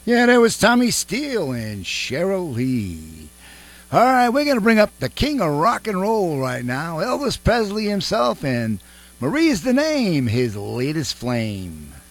Yeah, there was Tommy Steele and Cheryl Lee. All right, we're going to bring up the king of rock and roll right now, Elvis Presley himself, and Marie's the Name, his latest flame.